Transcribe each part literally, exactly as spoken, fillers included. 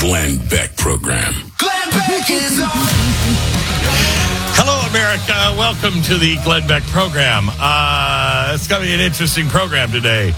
Glenn Beck Program. Glenn Beck is on. Hello, America. Welcome to the Glenn Beck Program. Uh, it's going to be an interesting program today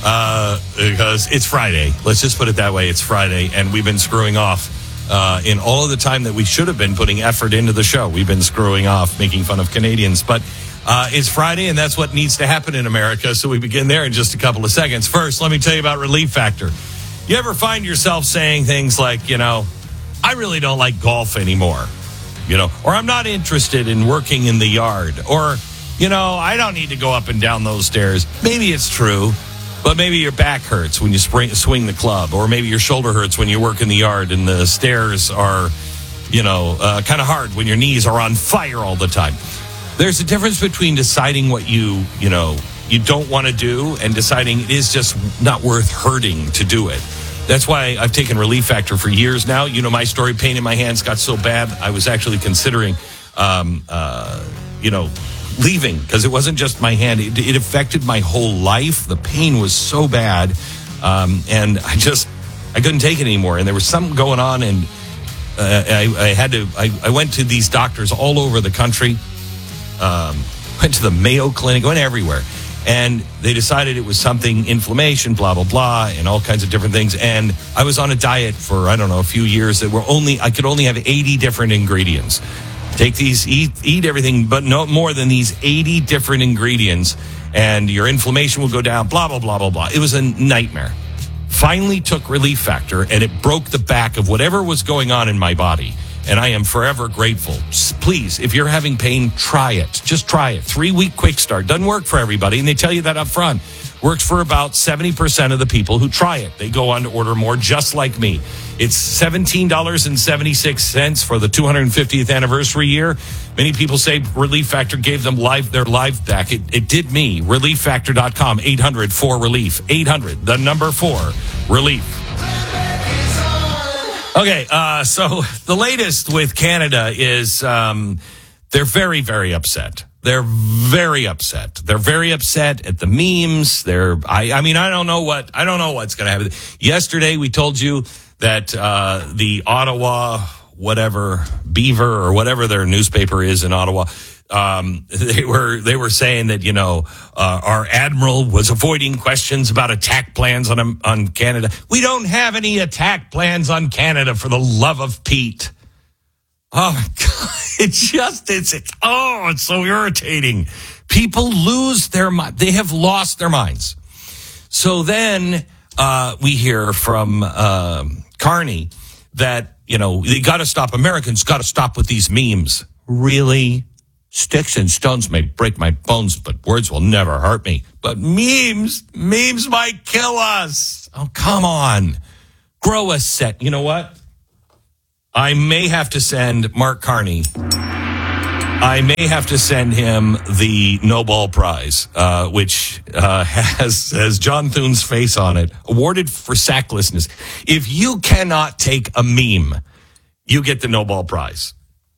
uh, because it's Friday. Let's just put it that way. It's Friday, and we've been screwing off uh, in all of the time that we should have been putting effort into the show. We've been screwing off, making fun of Canadians, but Uh, it's Friday, and that's what needs to happen in America, so we begin there in just a couple of seconds. First, let me tell you about Relief Factor. You ever find yourself saying things like, you know, I really don't like golf anymore, you know, or I'm not interested in working in the yard, or, you know, I don't need to go up and down those stairs. Maybe it's true, but maybe your back hurts when you spring, swing the club, or maybe your shoulder hurts when you work in the yard and the stairs are, you know, uh, kind of hard when your knees are on fire all the time. There's a difference between deciding what you, you know, you don't want to do and deciding it is just not worth hurting to do it. That's why I've taken Relief Factor for years now. You know, my story, pain in my hands got so bad, I was actually considering, um, uh, you know, leaving because it wasn't just my hand. It, it affected my whole life. The pain was so bad. Um, and I just, I couldn't take it anymore. And there was something going on. And uh, I, I had to, I, I went to these doctors all over the country. Um, went to the Mayo Clinic, went everywhere. And they decided it was something, inflammation, blah, blah, blah, and all kinds of different things. And I was on a diet for, I don't know, a few years that were only, I could only have eighty different ingredients. Take these, eat, eat everything, but no more than these eighty different ingredients, and your inflammation will go down, blah, blah, blah, blah, blah. It was a nightmare. Finally took Relief Factor, and it broke the back of whatever was going on in my body. And I am forever grateful. Please, if you're having pain, try it. Just try it. Three-week quick start. Doesn't work for everybody, and they tell you that up front. Works for about seventy percent of the people who try it. They go on to order more, just like me. It's seventeen dollars and seventy-six cents for the two hundred fiftieth anniversary year. Many people say Relief Factor gave them life, their life back. It, it did me. relief factor dot com, eight hundred four relief. eight hundred, the number four, relief. Okay, uh, so the latest with Canada is um, they're very, very upset. They're very upset. They're very upset at the memes. They're, I, I mean, I don't know what, I don't know what's going to happen. Yesterday, we told you that uh, the Ottawa, whatever, Beaver or whatever their newspaper is in Ottawa, um, they were they were saying that, you know, uh, our admiral was avoiding questions about attack plans on on Canada. We don't have any attack plans on Canada, for the love of Pete. Oh my God, it's just it's, it's oh, it's so irritating. People lose their mind. They have lost their minds. So then uh, we hear from uh, Carney that, you know, they got to stop. Americans got to stop with these memes. Really? Sticks and stones may break my bones, but words will never hurt me. But memes, memes might kill us. Oh, come on. Grow a set. You know what? I may have to send Mark Carney. I may have to send him the Nobel Prize, uh, which uh, has, has John Thune's face on it, awarded for sacklessness. If you cannot take a meme, you get the Nobel Prize.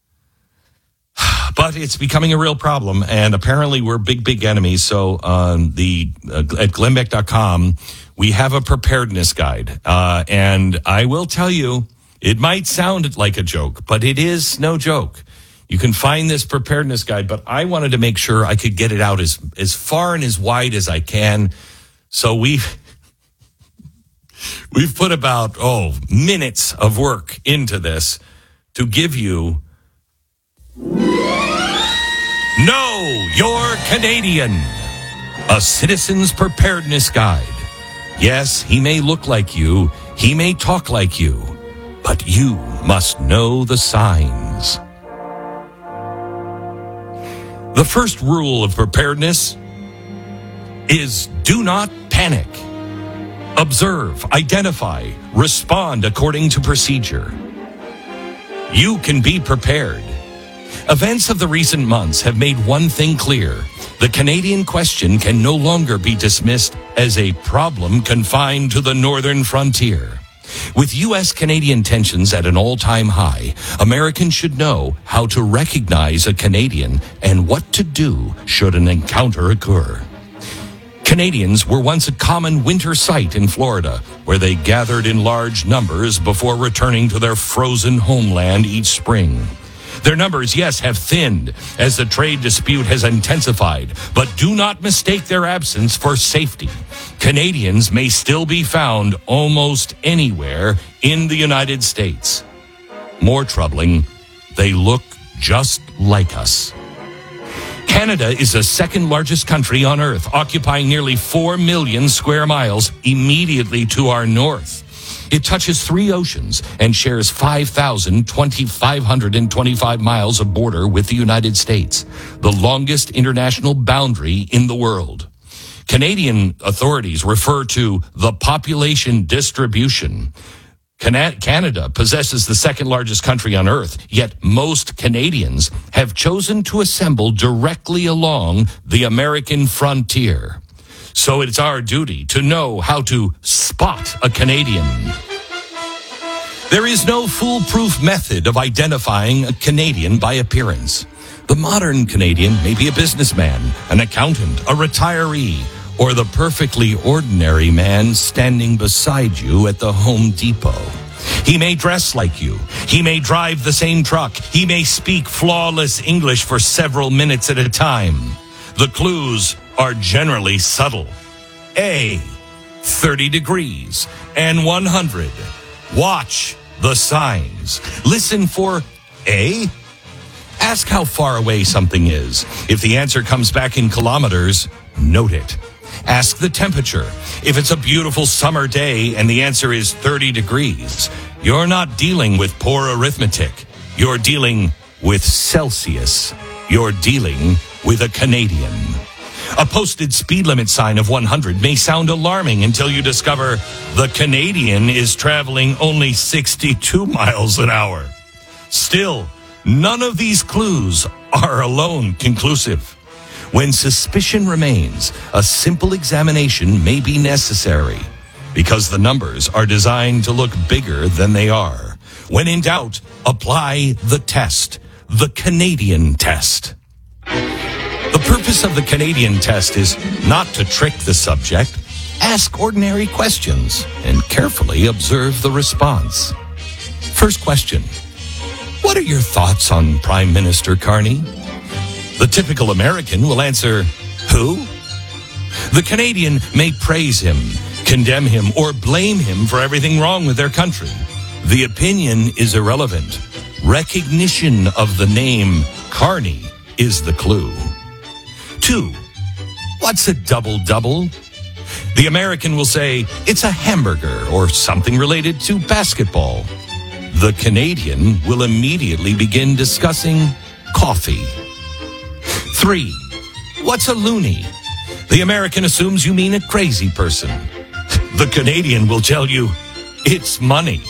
But it's becoming a real problem, and apparently we're big, big enemies. So um, the uh, at glenn beck dot com, we have a preparedness guide. Uh, and I will tell you, it might sound like a joke, but it is no joke. You can find this preparedness guide, but I wanted to make sure I could get it out as, as far and as wide as I can. So we've, we've put about, oh, minutes of work into this to give you Know You're Canadian, a citizen's preparedness guide. Yes, he may look like you, he may talk like you, but you must know the signs. The first rule of preparedness is do not panic. Observe, identify, respond according to procedure. You can be prepared. Events of the recent months have made one thing clear. The Canadian question can no longer be dismissed as a problem confined to the northern frontier. With U S Canadian tensions at an all-time high, Americans should know how to recognize a Canadian and what to do should an encounter occur. Canadians were once a common winter sight in Florida, where they gathered in large numbers before returning to their frozen homeland each spring. Their numbers, yes, have thinned as the trade dispute has intensified, but do not mistake their absence for safety. Canadians may still be found almost anywhere in the United States. More troubling, they look just like us. Canada is the second largest country on Earth, occupying nearly four million square miles immediately to our north. It touches three oceans and shares five thousand five hundred twenty-five miles of border with the United States, the longest international boundary in the world. Canadian authorities refer to the population distribution. Canada possesses the second largest country on Earth, yet most Canadians have chosen to assemble directly along the American frontier. So it's our duty to know how to spot a Canadian. There is no foolproof method of identifying a Canadian by appearance. The modern Canadian may be a businessman, an accountant, a retiree, or the perfectly ordinary man standing beside you at the Home Depot. He may dress like you. He may drive the same truck. He may speak flawless English for several minutes at a time. The clues are generally subtle. A, thirty degrees and one hundred. Watch the signs. Listen for A. Ask how far away something is. If the answer comes back in kilometers, note it. Ask the temperature. If it's a beautiful summer day and the answer is thirty degrees, you're not dealing with poor arithmetic. You're dealing with Celsius. You're dealing with a Canadian. A posted speed limit sign of one hundred may sound alarming until you discover the Canadian is traveling only sixty-two miles an hour. Still, none of these clues are alone conclusive. When suspicion remains, a simple examination may be necessary because the numbers are designed to look bigger than they are. When in doubt, apply the test, the Canadian test. The purpose of the Canadian test is not to trick the subject. Ask ordinary questions and carefully observe the response. First question: what are your thoughts on Prime Minister Carney? The typical American will answer, who? The Canadian may praise him, condemn him, or blame him for everything wrong with their country. The opinion is irrelevant. Recognition of the name Carney is the clue. Two, what's a double-double? The American will say, it's a hamburger or something related to basketball. The Canadian will immediately begin discussing coffee. Three, what's a loony? The American assumes you mean a crazy person. The Canadian will tell you, it's money.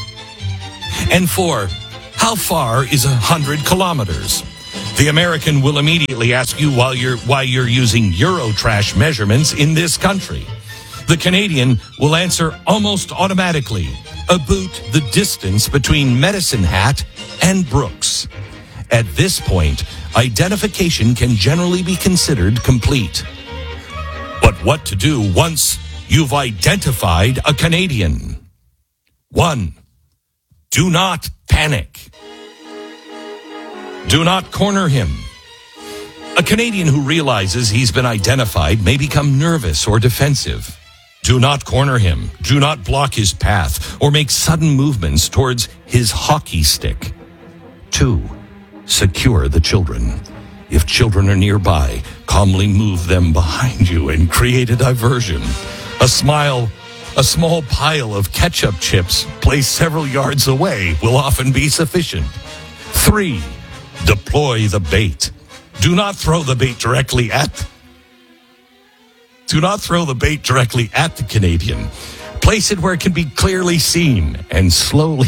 And four, how far is a hundred kilometers? The American will immediately ask you why you're, why you're using Eurotrash measurements in this country. The Canadian will answer almost automatically, about the distance between Medicine Hat and Brooks. At this point, identification can generally be considered complete. But what to do once you've identified a Canadian? One, do not panic. Do not corner him. A Canadian who realizes he's been identified may become nervous or defensive. Do not corner him. Do not block his path or make sudden movements towards his hockey stick. Two, secure the children. If children are nearby, calmly move them behind you and create a diversion. A smile, a small pile of ketchup chips placed several yards away will often be sufficient. Three, deploy the bait. Do not throw the bait directly at Do not throw the bait directly at the Canadian. Place it where it can be clearly seen and slowly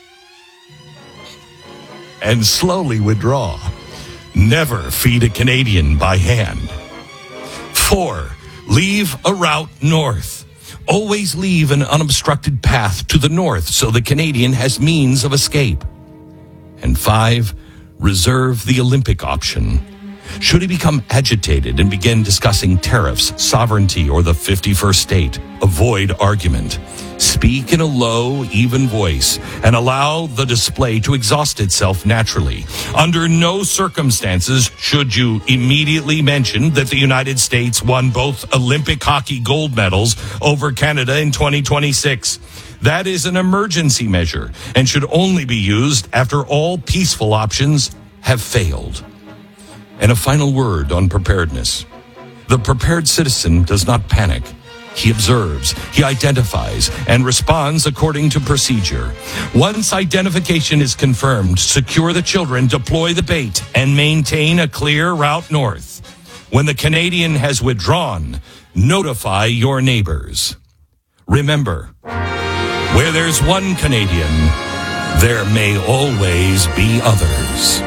and slowly withdraw. Never feed a Canadian by hand. Four, leave a route north. Always leave an unobstructed path to the north so the Canadian has means of escape. And five, reserve the Olympic option. Should he become agitated and begin discussing tariffs, sovereignty, or the fifty-first state, avoid argument. Speak in a low, even voice and allow the display to exhaust itself naturally. Under no circumstances should you immediately mention that the United States won both Olympic hockey gold medals over Canada in twenty twenty-six. That is an emergency measure and should only be used after all peaceful options have failed. And a final word on preparedness. The prepared citizen does not panic. He observes, he identifies, and responds according to procedure. Once identification is confirmed, secure the children, deploy the bait, and maintain a clear route north. When the Canadian has withdrawn, notify your neighbors. Remember, where there's one Canadian, there may always be others.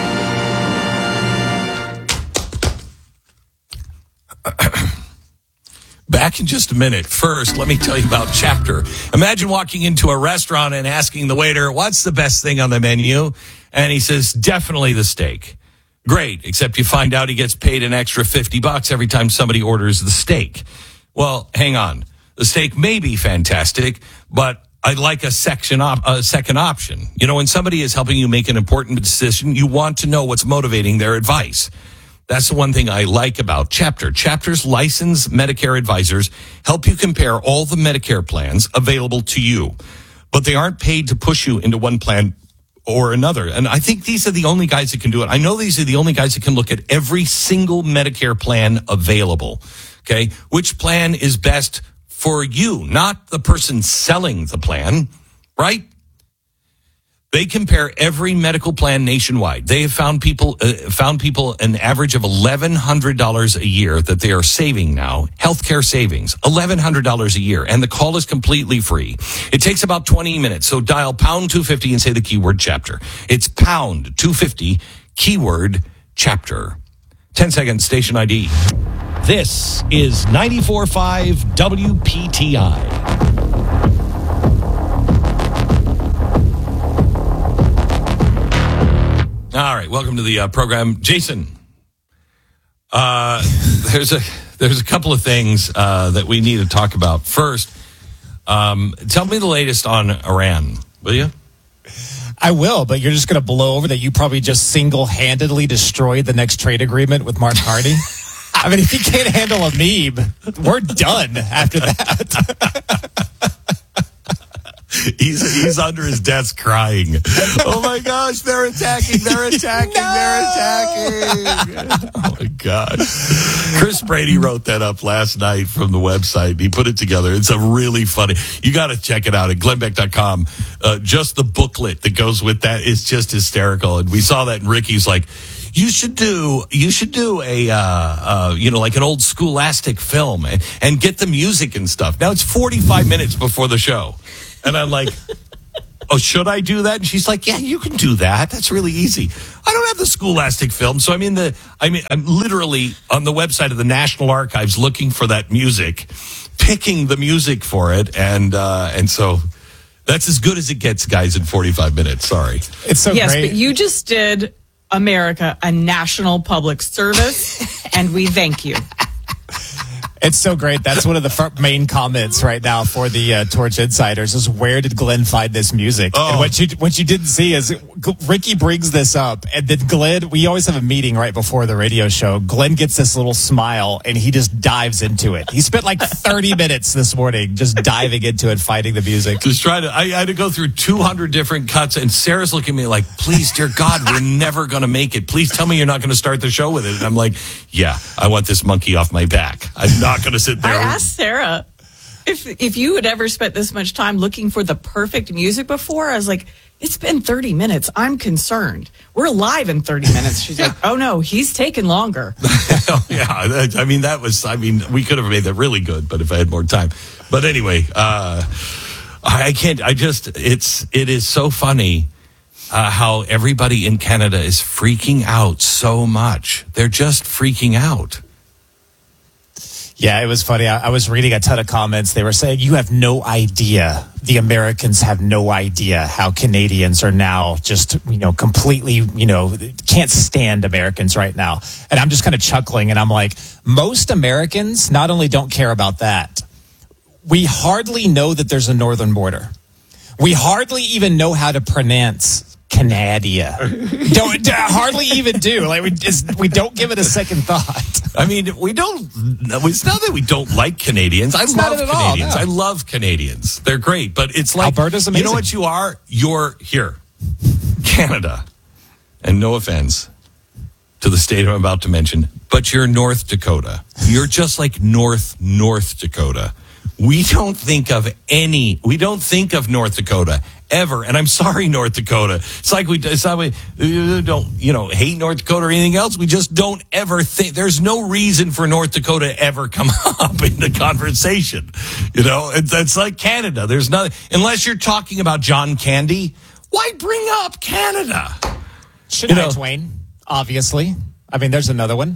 Back in just a minute. First, let me tell you about Chapter. Imagine walking into a restaurant and asking the waiter, what's the best thing on the menu? And he says, definitely the steak. Great, except you find out he gets paid an extra fifty bucks every time somebody orders the steak. Well, hang on. The steak may be fantastic, but I'd like a section op- a second option. You know, when somebody is helping you make an important decision, you want to know what's motivating their advice. That's the one thing I like about Chapter. Chapter's licensed Medicare advisors help you compare all the Medicare plans available to you, but they aren't paid to push you into one plan or another. And I think these are the only guys that can do it. I know these are the only guys that can look at every single Medicare plan available. Okay. Which plan is best for you, not the person selling the plan, right? They compare every medical plan nationwide. They have found people uh, found people an average of eleven hundred dollars a year that they are saving now. Healthcare savings, eleven hundred dollars a year. And the call is completely free. It takes about twenty minutes. So dial pound two fifty and say the keyword Chapter. It's pound two fifty, keyword Chapter. ten seconds, station I D. This is ninety-four point five W P T I. All right, welcome to the uh, program, Jason. Uh, there's a there's a couple of things uh, that we need to talk about. First, um, tell me the latest on Iran, will you? I will, but you're just going to blow over that you probably just single-handedly destroyed the next trade agreement with Martin Hardy. I mean, if he can't handle a meme, we're done after that. He's he's under his desk crying. Oh my gosh, they're attacking, they're attacking, no! they're attacking. Oh my gosh. Chris Brady wrote that up last night from the website. He put it together. It's a really funny. You got to check it out at glenn beck dot com. Uh, just the booklet that goes with that is just hysterical. And we saw that and Ricky's like, You should do, you should do a, uh, uh, you know, like an old scholastic film and, and get the music and stuff. Now it's forty-five minutes before the show. And I'm like, oh, should I do that? And she's like, yeah, you can do that. That's really easy. I don't have the scholastic film. So I'm in the, I mean, I'm literally on the website of the National Archives looking for that music, picking the music for it. And, uh, and so that's as good as it gets, guys, in forty-five minutes. Sorry. It's so yes, great. But you just did America a national public service, and we thank you. It's so great. That's one of the front main comments right now for the uh, Torch Insiders is where did Glenn find this music? Oh. And what you what you didn't see is Ricky brings this up, and then Glenn, we always have a meeting right before the radio show. Glenn gets this little smile, and he just dives into it. He spent like thirty minutes this morning just diving into it, finding the music. Just trying to, I, I had to go through two hundred different cuts, and Sarah's looking at me like, please, dear God, we're never going to make it. Please tell me you're not going to start the show with it. And I'm like, yeah, I want this monkey off my back. I'm not going to sit there. I asked Sarah if if you had ever spent this much time looking for the perfect music before. I was like, it's been thirty minutes. I'm concerned. We're live in thirty minutes. She's like, oh no, he's taking longer. Oh, yeah, I mean, that was, I mean, we could have made that really good, but if I had more time. But anyway, uh, I can't, I just, it's, it is so funny uh, how everybody in Canada is freaking out so much. They're just freaking out. Yeah, it was funny. I, I was reading a ton of comments. They were saying, you have no idea. The Americans have no idea how Canadians are now just, you know, completely, you know, can't stand Americans right now. And I'm just kind of chuckling. And I'm like, most Americans not only don't care about that, we hardly know that there's a northern border. We hardly even know how to pronounce Canada. Don't hardly even do. Like we just we don't give it a second thought. I mean, we don't. It's not that we don't like Canadians. I It's love not it at all, Canadians. no. I love Canadians. They're great, but it's like Alberta's you know amazing. what you are. You're here, Canada, and no offense to the state I'm about to mention, but you're North Dakota. You're just like North North Dakota. We don't think of any. We don't think of North Dakota ever. And I'm sorry, North Dakota. It's like we. It's not we don't you know hate North Dakota or anything else. We just don't ever think. There's no reason for North Dakota to ever come up in the conversation. You know, it's, it's like Canada. There's nothing unless you're talking about John Candy. Why bring up Canada? Shania You know- Twain, obviously. I mean, there's another one.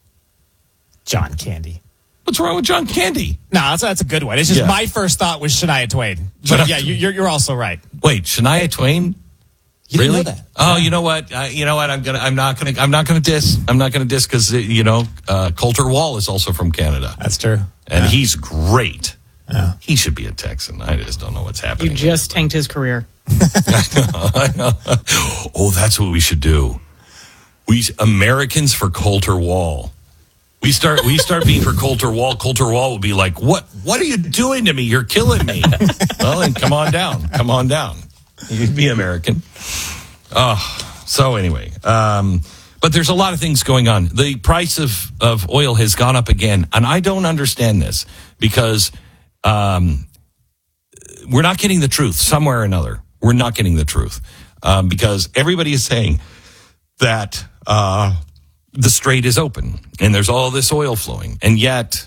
John Candy. What's wrong with John Candy? No, that's, that's a good one. It's just Yeah. my first thought was Shania Twain. Shania- But yeah, you, you're, you're also right. Wait, Shania Twain. You really? didn't know that. Oh, you know what? Uh, you know what? I'm gonna. I'm not gonna. I'm not gonna diss. I'm not gonna diss because you know uh, Coulter Wall is also from Canada, That's true. and Yeah. he's great. Yeah. He should be a Texan. I just don't know what's You happening. just tanked his career. I know. Oh, that's what we should do. We Americans for Coulter Wall. We start. We start being for Coulter Wall. Coulter Wall will be like, "What? What are you doing to me? You're killing me." Well, then come on down. Come on down. You'd be American. Oh, so anyway, um, but there's a lot of things going on. The price of, of oil has gone up again, and I don't understand this because um, we're not getting the truth somewhere or another. We're not getting the truth um, because everybody is saying that uh, the strait is open and there's all this oil flowing, and yet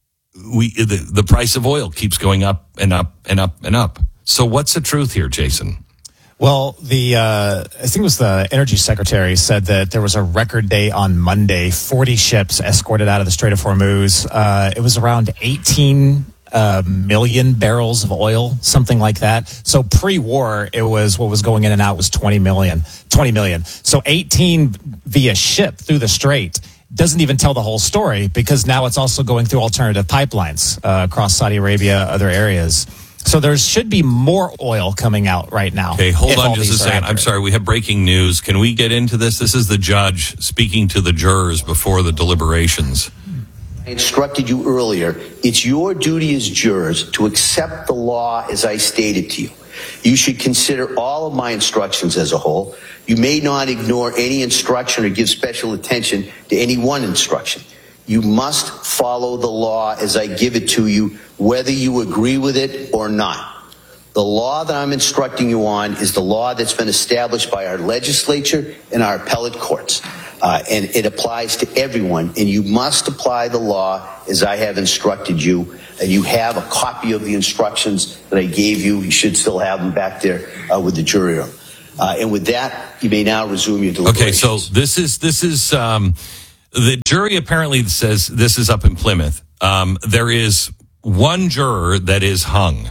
we the, the price of oil keeps going up and up and up and up. So what's the truth here, Jason? Well, the uh, I think it was the energy secretary said that there was a record day on Monday. forty ships escorted out of the Strait of Hormuz. Uh, it was around eighteen uh, million barrels of oil, something like that. So pre-war, it was what was going in and out was twenty million. twenty million. So eighteen via ship through the Strait doesn't even tell the whole story because now it's also going through alternative pipelines uh, across Saudi Arabia, other areas. So there should be more oil coming out right now. Okay, hold if on all just a these are second. I'm accurate. sorry, we have breaking news. Can we get into this? This is the judge speaking to the jurors before the deliberations. I instructed you earlier, it's your duty as jurors to accept the law as I stated to you. You should consider all of my instructions as a whole. You may not ignore any instruction or give special attention to any one instruction. You must follow the law as I give it to you, whether you agree with it or not. The law that I'm instructing you on is the law that's been established by our legislature and our appellate courts. Uh, and it applies to everyone, and you must apply the law as I have instructed you. And you have a copy of the instructions that I gave you. You should still have them back there uh, with the jury room. Uh, and with that, you may now resume your deliberations. Okay, so this is this is um, the jury apparently says this is up in Plymouth. Um, there is one juror that is hung.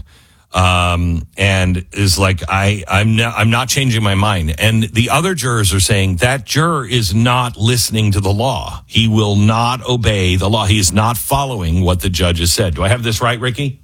Um, and is like, I, I'm not, I'm not changing my mind. And the other jurors are saying that juror is not listening to the law. He will not obey the law. He is not following what the judge has said. Do I have this right, Ricky?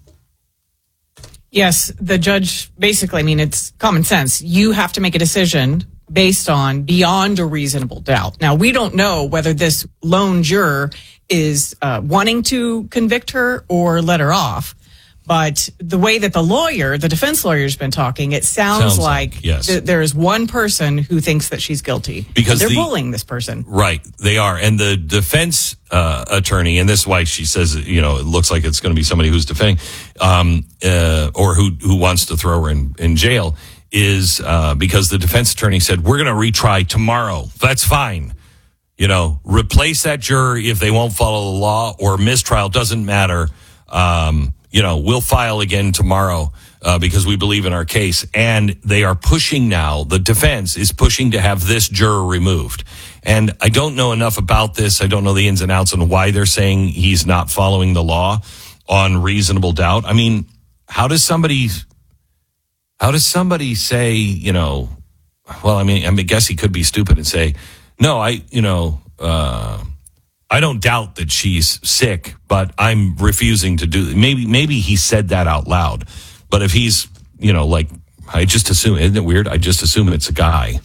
Yes, the judge basically, I mean, it's common sense. You have to make a decision based on beyond a reasonable doubt. Now, we don't know whether this lone juror is uh, wanting to convict her or let her off. But the way that the lawyer, the defense lawyer has been talking, it sounds, Sounds like, like yes. th- there is one person who thinks that she's guilty. Because they're the- bullying this person. Right, they are. And the defense uh, attorney, and this is why she says, you know, it looks like it's going to be somebody who's defending, um, uh, or who who wants to throw her in, in jail, is uh, because the defense attorney said, we're going to retry tomorrow. That's fine. You know, replace that juror if they won't follow the law, or mistrial, doesn't matter. Um, you know, we'll file again tomorrow uh, because we believe in our case. And they are pushing now, the defense is pushing to have this juror removed. And I don't know enough about this. I don't know the ins and outs on why they're saying he's not following the law on reasonable doubt. I mean, how does somebody, how does somebody say, you know, well, I mean, I mean, I guess he could be stupid and say, no, I, you know, uh, I don't doubt that she's sick, but I'm refusing to do. Maybe, maybe he said that out loud. But if he's, you know, like, I just assume, isn't it weird? I just assume it's a guy.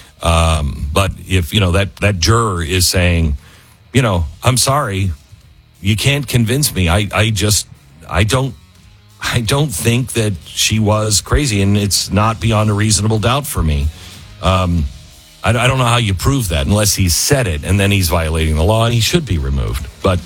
Um, but if, you know, that, that juror is saying, you know, I'm sorry, you can't convince me. I, I just, I don't, I don't think that she was crazy, and it's not beyond a reasonable doubt for me. Um, I, I don't know how you prove that unless he said it, and then he's violating the law, and he should be removed. But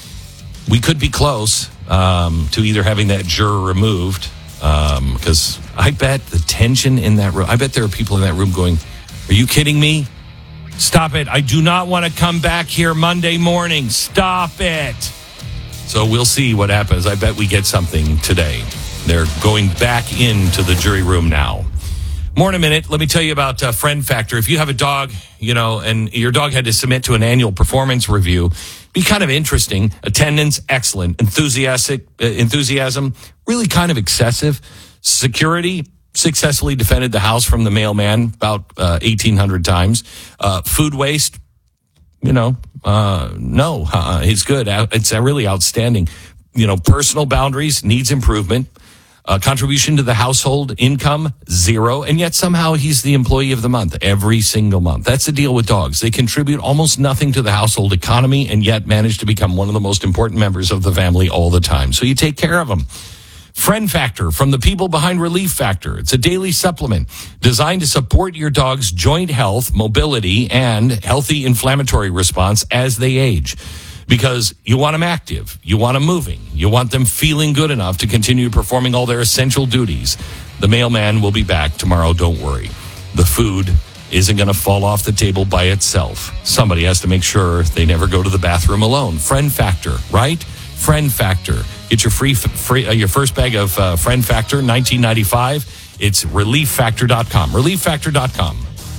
we could be close um, to either having that juror removed, because um, I bet the tension in that room, I bet there are people in that room going, are you kidding me? Stop it. I do not want to come back here Monday morning. Stop it. So we'll see what happens. I bet we get something today. They're going back into the jury room now. More in a minute. Let me tell you about uh, Friend Factor. If you have a dog, you know, and your dog had to submit to an annual performance review, be kind of interesting. Attendance, excellent. Enthusiastic, uh, enthusiasm, really kind of excessive. Security, successfully defended the house from the mailman about uh, eighteen hundred times. Uh, food waste, you know, uh, no, uh, it's good. It's uh, really outstanding. You know, personal boundaries, needs improvement. Uh, contribution to the household income, zero. And yet somehow he's the employee of the month every single month. That's the deal with dogs. They contribute almost nothing to the household economy and yet manage to become one of the most important members of the family all the time. So you take care of them. Friend Factor from the people behind Relief Factor. It's a daily supplement designed to support your dog's joint health, mobility, and healthy inflammatory response as they age. Because you want them active, you want them moving, you want them feeling good enough to continue performing all their essential duties. The mailman will be back tomorrow, don't worry. The food isn't going to fall off the table by itself. Somebody has to make sure they never go to the bathroom alone. Friend Factor, right? Friend Factor. Get your free, free uh, your first bag of uh, Friend Factor, nineteen ninety-five. It's relief factor dot com. relief factor dot com.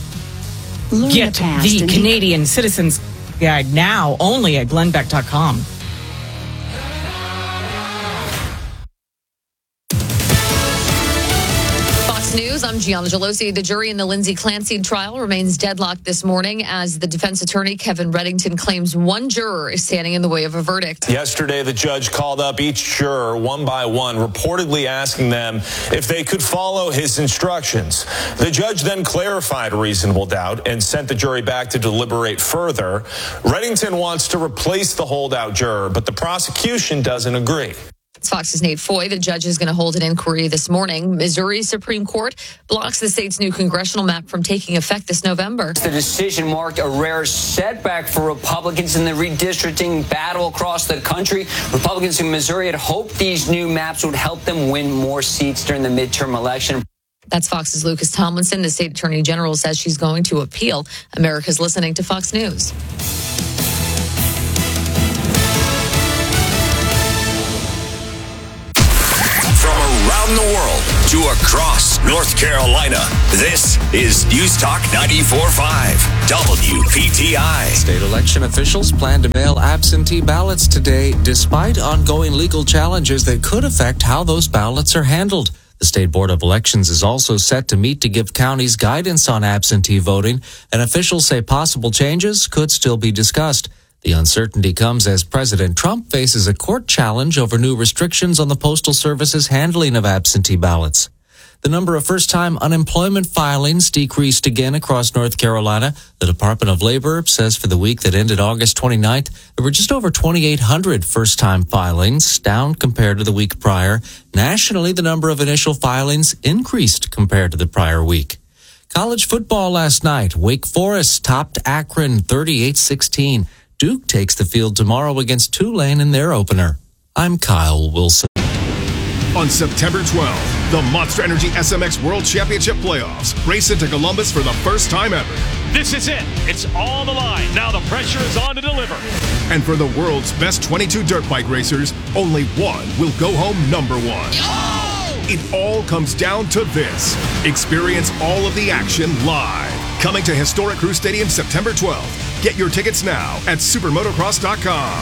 Get the Canadian Citizens Guide now only at glenn beck dot com. News. I'm Gianna Gelosi. The jury in the Lindsay Clancy trial remains deadlocked this morning as the defense attorney, Kevin Reddington, claims one juror is standing in the way of a verdict. Yesterday, the judge called up each juror one by one, reportedly asking them if they could follow his instructions. The judge then clarified reasonable doubt and sent the jury back to deliberate further. Reddington wants to replace the holdout juror, but the prosecution doesn't agree. It's Fox's Nate Foy. The judge is going to hold an inquiry this morning. Missouri's Supreme Court blocks the state's new congressional map from taking effect this November. The decision marked a rare setback for Republicans in the redistricting battle across the country. Republicans in Missouri had hoped these new maps would help them win more seats during the midterm election. That's Fox's Lucas Tomlinson. The state attorney general says she's going to appeal. America's listening to Fox News. Around the world to across North Carolina, this is News Talk ninety-four point five W P T I. State election officials plan to mail absentee ballots today, despite ongoing legal challenges that could affect how those ballots are handled. The State Board of Elections is also set to meet to give counties guidance on absentee voting, and officials say possible changes could still be discussed. The uncertainty comes as President Trump faces a court challenge over new restrictions on the Postal Service's handling of absentee ballots. The number of first-time unemployment filings decreased again across North Carolina. The Department of Labor says for the week that ended August twenty-ninth, there were just over twenty-eight hundred first-time filings, down compared to the week prior. Nationally, the number of initial filings increased compared to the prior week. College football last night. Wake Forest topped Akron thirty-eight sixteen. Duke takes the field tomorrow against Tulane in their opener. I'm Kyle Wilson. On September twelfth, the Monster Energy S M X World Championship Playoffs race into Columbus for the first time ever. This is it. It's on the line. Now the pressure is on to deliver. And for the world's best twenty-two dirt bike racers, only one will go home number one. Oh! It all comes down to this. Experience all of the action live. Coming to historic Crew Stadium September twelfth. Get your tickets now at supermotocross dot com.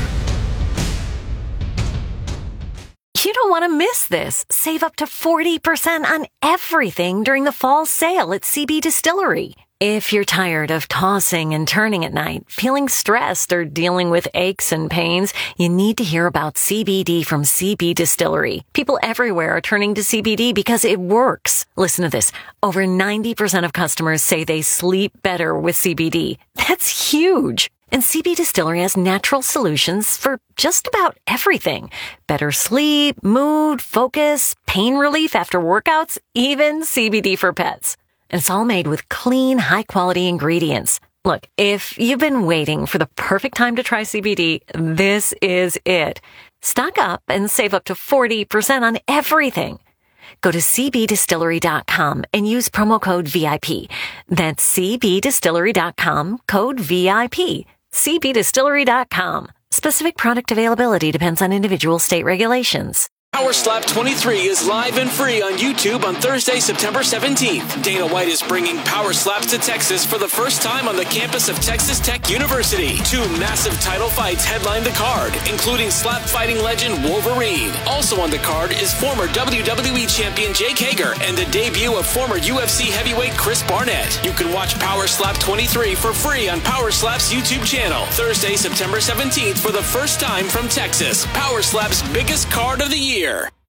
You don't want to miss this. Save up to forty percent on everything during the fall sale at C B Distillery. If you're tired of tossing and turning at night, feeling stressed, or dealing with aches and pains, you need to hear about C B D from C B Distillery. People everywhere are turning to C B D because it works. Listen to this. Over ninety percent of customers say they sleep better with C B D. That's huge. And C B Distillery has natural solutions for just about everything. Better sleep, mood, focus, pain relief after workouts, even C B D for pets. And it's all made with clean, high-quality ingredients. Look, if you've been waiting for the perfect time to try C B D, this is it. Stock up and save up to forty percent on everything. Go to c b distillery dot com and use promo code V I P. That's c b distillery dot com, code V I P. c b distillery dot com. Specific product availability depends on individual state regulations. Power Slap twenty-three is live and free on YouTube on Thursday, September seventeenth. Dana White is bringing Power Slaps to Texas for the first time on the campus of Texas Tech University. Two massive title fights headline the card, including slap fighting legend Wolverine. Also on the card is former W W E champion Jake Hager and the debut of former U F C heavyweight Chris Barnett. You can watch Power Slap twenty-three for free on Power Slap's YouTube channel. Thursday, September seventeenth for the first time from Texas. Power Slap's biggest card of the year.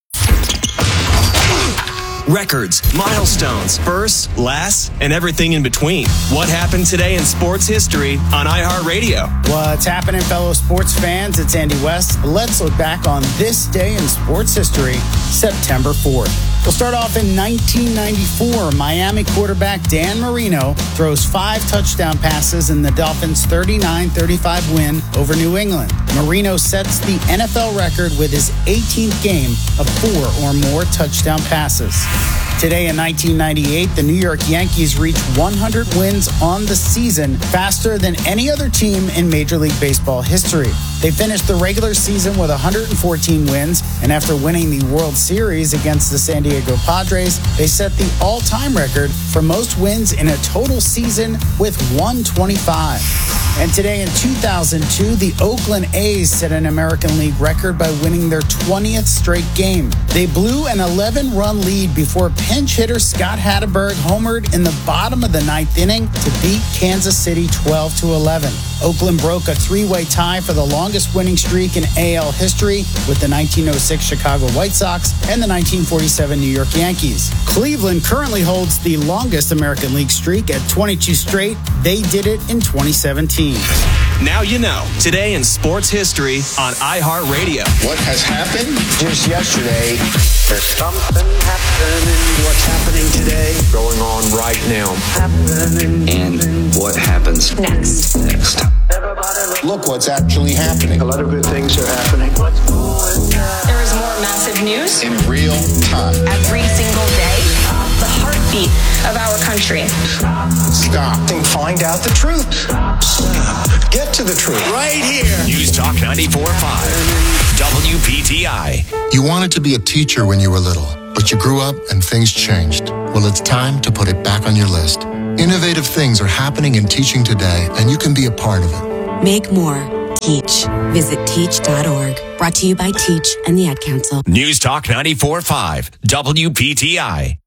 Records, milestones, firsts, lasts, and everything in between. What happened today in sports history on iHeartRadio? What's happening, fellow sports fans? It's Andy West. Let's look back on this day in sports history, September fourth. We'll start off in nineteen ninety-four. Miami quarterback Dan Marino throws five touchdown passes in the Dolphins' thirty-nine thirty-five win over New England. Marino sets the N F L record with his eighteenth game of four or more touchdown passes. Today in nineteen ninety-eight, the New York Yankees reached one hundred wins on the season, faster than any other team in Major League Baseball history. They finished the regular season with one hundred fourteen wins, and after winning the World Series against the San Diego Padres, they set the all-time record for most wins in a total season with one hundred twenty-five. And today in two thousand two, the Oakland A's set an American League record by winning their twentieth straight game. They blew an eleven-run lead before pinch hitter Scott Hatteberg homered in the bottom of the ninth inning to beat Kansas City twelve to eleven. Oakland broke a three-way tie for the longest winning streak in A L history with the nineteen oh six Chicago White Sox and the nineteen forty-seven New York Yankees. Cleveland currently holds the longest American League streak at twenty-two straight. They did it in twenty seventeen. Now you know. Today in sports history on iHeartRadio. What has happened just yesterday? There's something happening. What's happening today? Going on right now. Happening. And what happens next? Next. Look what's actually happening. A lot of good things are happening. There is more massive news in real time. Every single day. The heartbeat of our country. Stop and find out the truth. Stop. Get to the truth. Right here. News Talk ninety-four point five. W P T I. You wanted to be a teacher when you were little, but you grew up and things changed. Well, it's time to put it back on your list. Innovative things are happening in teaching today, and you can be a part of it. Make more. Teach. Visit teach dot org. Brought to you by Teach and the Ad Council. News Talk ninety-four point five. W P T I.